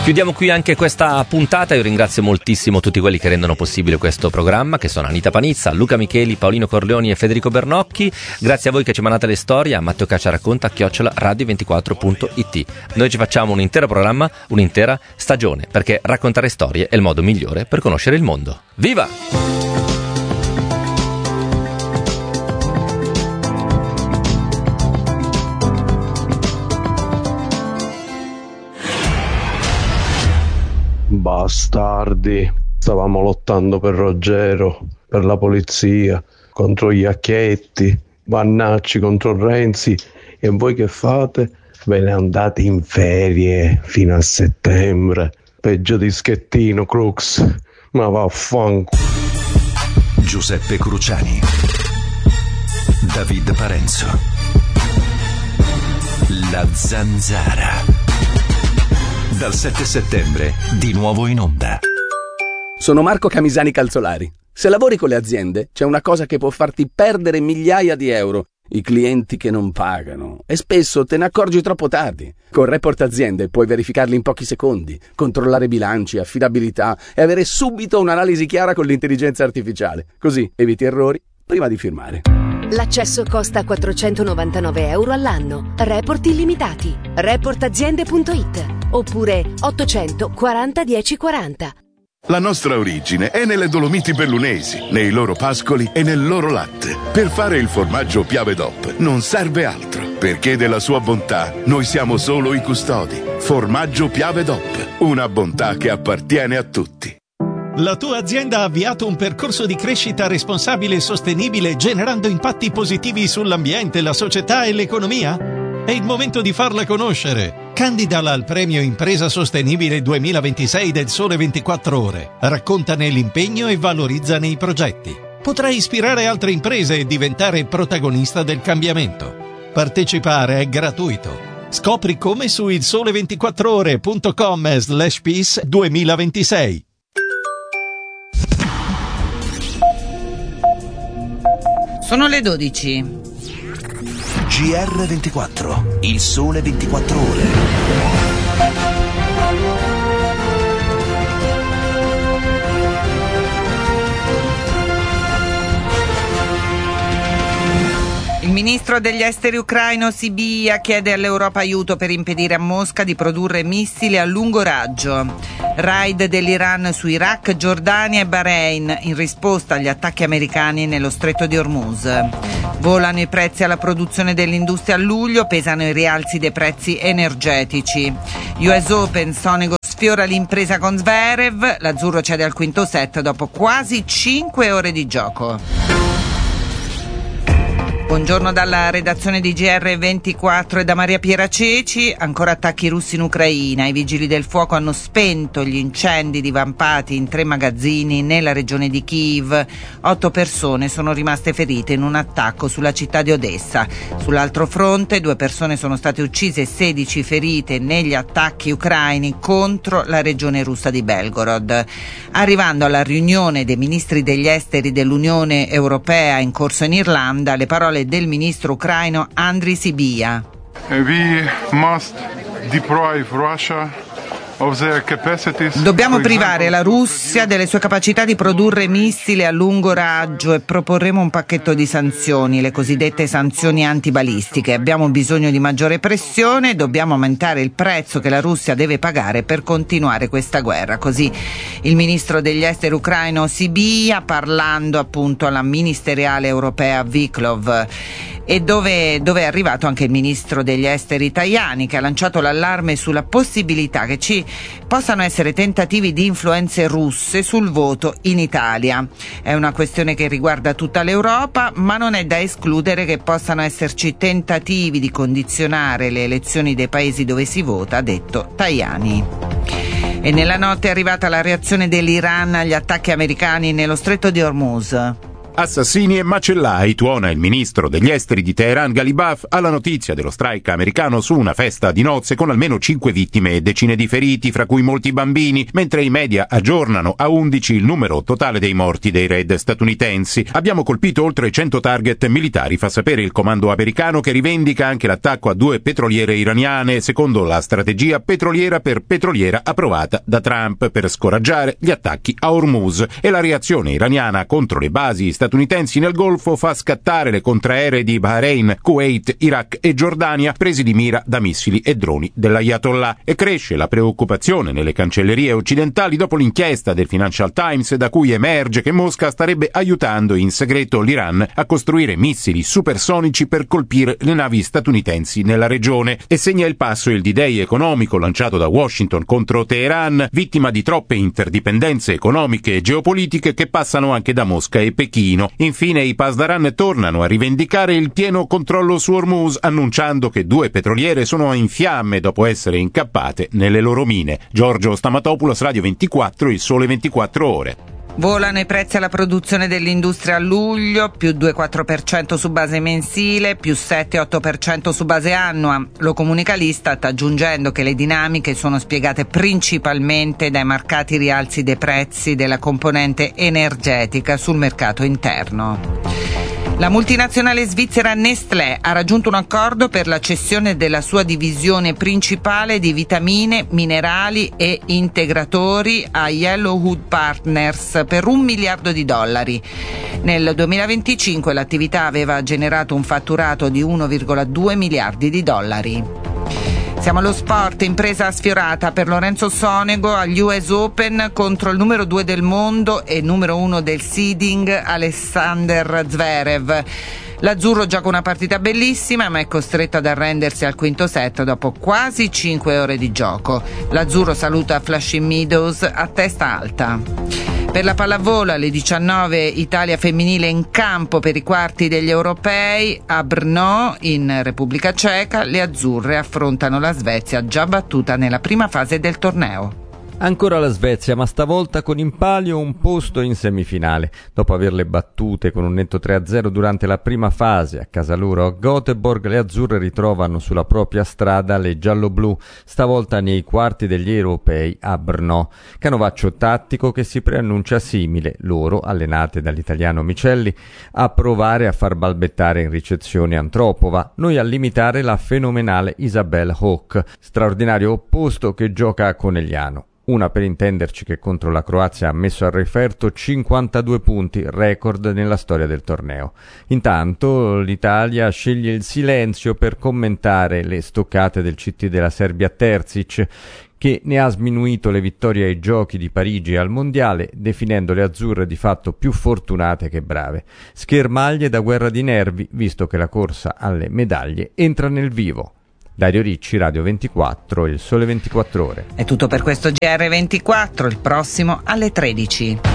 Chiudiamo qui anche questa puntata. Io ringrazio moltissimo tutti quelli che rendono possibile questo programma, che sono Anita Panizza, Luca Micheli, Paolino Corleoni e Federico Bernocchi. Grazie a voi che ci mandate le storie a Matteo Caccia racconta @radio24.it. Noi ci facciamo un intero programma, un'intera stagione, perché raccontare storie è il modo migliore per conoscere il mondo. Viva! Bastardi, stavamo lottando per Ruggero, per la polizia, contro gli Iacchetti, Vannacci contro Renzi, e voi che fate? Ve ne andate in ferie fino a settembre, peggio di Schettino, Crux, ma vaffanculo. Giuseppe Cruciani, David Parenzo, La Zanzara. Dal 7 settembre, di nuovo in onda. Sono Marco Camisani Calzolari. Se lavori con le aziende, c'è una cosa che può farti perdere migliaia di euro: i clienti che non pagano. E spesso te ne accorgi troppo tardi. Con Report Aziende puoi verificarli in pochi secondi, controllare bilanci, affidabilità e avere subito un'analisi chiara con l'intelligenza artificiale. Così eviti errori prima di firmare. L'accesso costa 499 euro all'anno. Report illimitati. Reportaziende.it oppure 840 1040. La nostra origine è nelle Dolomiti Bellunesi, nei loro pascoli e nel loro latte. Per fare il formaggio Piave DOP non serve altro, perché della sua bontà noi siamo solo i custodi. Formaggio Piave DOP, una bontà che appartiene a tutti. La tua azienda ha avviato un percorso di crescita responsabile e sostenibile, generando impatti positivi sull'ambiente, la società e l'economia? È il momento di farla conoscere. Candidala al premio Impresa Sostenibile 2026 del Sole 24 Ore. Raccontane l'impegno e valorizzane i progetti. Potrai ispirare altre imprese e diventare protagonista del cambiamento. Partecipare è gratuito. Scopri come su ilsole24ore.com/peace 2026. Sono le 12. GR24, il sole 24 ore. Il ministro degli esteri ucraino Sybiha chiede all'Europa aiuto per impedire a Mosca di produrre missili a lungo raggio. Raid dell'Iran su Iraq, Giordania e Bahrain in risposta agli attacchi americani nello stretto di Hormuz. Volano i prezzi alla produzione dell'industria a luglio, pesano i rialzi dei prezzi energetici. US Open, Sonego sfiora l'impresa con Zverev, l'azzurro cede al quinto set dopo quasi 5 ore di gioco. Buongiorno dalla redazione di GR24 e da Maria Piera Ceci. Ancora attacchi russi in Ucraina. I vigili del fuoco hanno spento gli incendi divampati in 3 magazzini nella regione di Kiev. 8 persone sono rimaste ferite in un attacco sulla città di Odessa. Sull'altro fronte 2 persone sono state uccise e 16 ferite negli attacchi ucraini contro la regione russa di Belgorod. Arrivando alla riunione dei ministri degli esteri dell'Unione Europea in corso in Irlanda, le parole del ministro ucraino Andriy Sybiha. We must deprive Russia of their capacities. Dobbiamo privare la Russia delle sue capacità di produrre missili a lungo raggio e proporremo un pacchetto di sanzioni, le cosiddette sanzioni antibalistiche. Abbiamo bisogno di maggiore pressione e dobbiamo aumentare il prezzo che la Russia deve pagare per continuare questa guerra. Così il ministro degli esteri ucraino Sybiha, parlando appunto alla ministeriale europea Vyclov. E dove è arrivato anche il ministro degli esteri Tajani, che ha lanciato l'allarme sulla possibilità che ci possano essere tentativi di influenze russe sul voto in Italia. È una questione che riguarda tutta l'Europa, ma non è da escludere che possano esserci tentativi di condizionare le elezioni dei paesi dove si vota, ha detto Tajani. E nella notte è arrivata la reazione dell'Iran agli attacchi americani nello stretto di Hormuz. Assassini e macellai, tuona il ministro degli esteri di Teheran Ghalibaf alla notizia dello strike americano su una festa di nozze con almeno 5 vittime e decine di feriti, fra cui molti bambini, mentre i media aggiornano a 11 il numero totale dei morti dei raid statunitensi. Abbiamo colpito oltre 100 target militari, fa sapere il comando americano, che rivendica anche l'attacco a 2 petroliere iraniane, secondo la strategia petroliera per petroliera approvata da Trump per scoraggiare gli attacchi a Hormuz, e la reazione iraniana contro le basi statunitensi nel Golfo fa scattare le contraeree di Bahrain, Kuwait, Iraq e Giordania, presi di mira da missili e droni dell'Ayatollah, e cresce la preoccupazione nelle cancellerie occidentali dopo l'inchiesta del Financial Times da cui emerge che Mosca starebbe aiutando in segreto l'Iran a costruire missili supersonici per colpire le navi statunitensi nella regione, e segna il passo il D-Day economico lanciato da Washington contro Teheran, vittima di troppe interdipendenze economiche e geopolitiche che passano anche da Mosca e Pechino. Infine i Pasdaran tornano a rivendicare il pieno controllo su Hormuz, annunciando che 2 petroliere sono in fiamme dopo essere incappate nelle loro mine. Giorgio Stamatopoulos, Radio 24, Il Sole 24 Ore. Volano i prezzi alla produzione dell'industria a luglio, più 2,4% su base mensile, più 7,8% su base annua. Lo comunica l'Istat, aggiungendo che le dinamiche sono spiegate principalmente dai marcati rialzi dei prezzi della componente energetica sul mercato interno. La multinazionale svizzera Nestlé ha raggiunto un accordo per la cessione della sua divisione principale di vitamine, minerali e integratori a Yellowwood Partners per $1 miliardo. Nel 2025 l'attività aveva generato un fatturato di $1,2 miliardi. Siamo allo sport, impresa sfiorata per Lorenzo Sonego agli US Open contro il numero 2 del mondo e numero 1 del seeding Alexander Zverev. L'azzurro gioca una partita bellissima, ma è costretto ad arrendersi al quinto set dopo quasi 5 ore di gioco. L'azzurro saluta Flushing Meadows a testa alta. Per la pallavolo alle 19 Italia femminile in campo per i quarti degli europei a Brno in Repubblica Ceca. Le azzurre affrontano la Svezia, già battuta nella prima fase del torneo. Ancora la Svezia, ma stavolta con in palio un posto in semifinale. Dopo averle battute con un netto 3-0 durante la prima fase a casa loro a Göteborg, le azzurre ritrovano sulla propria strada le giallo-blu, stavolta nei quarti degli europei a Brno. Canovaccio tattico che si preannuncia simile, loro, allenate dall'italiano Micelli, a provare a far balbettare in ricezione Antropova, noi a limitare la fenomenale Isabelle Hauk, straordinario opposto che gioca a Conegliano. Una, per intenderci, che contro la Croazia ha messo al referto 52 punti, record nella storia del torneo. Intanto l'Italia sceglie il silenzio per commentare le stoccate del CT della Serbia Terzic, che ne ha sminuito le vittorie ai Giochi di Parigi e al Mondiale, definendo le azzurre di fatto più fortunate che brave. Schermaglie da guerra di nervi, visto che la corsa alle medaglie entra nel vivo. Dario Ricci, Radio 24, Il Sole 24 Ore. È tutto per questo GR24, il prossimo alle 13.